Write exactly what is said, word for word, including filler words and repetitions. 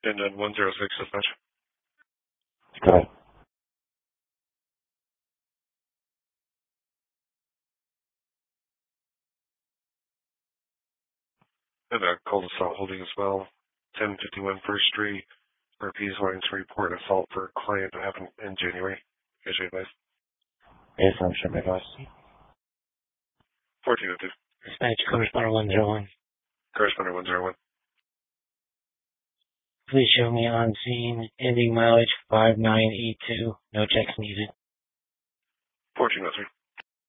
And then one zero six dispatch. Go ahead. And a cul-de-sac holding as well. ten fifty-one First Street. R P is wanting to report assault for a client that happened in January. Here's your advice. Affirmative advice. fourteen oh two. Dispatch correspondent one zero one. Correspondent one zero one. Please show me on scene, ending mileage five nine eight two. No checks needed. fourteen oh three.